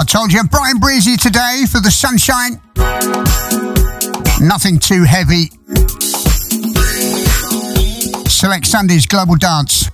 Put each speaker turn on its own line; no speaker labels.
told you, bright and breezy today for the sunshine. Nothing too heavy. Select Sundays Global Dance.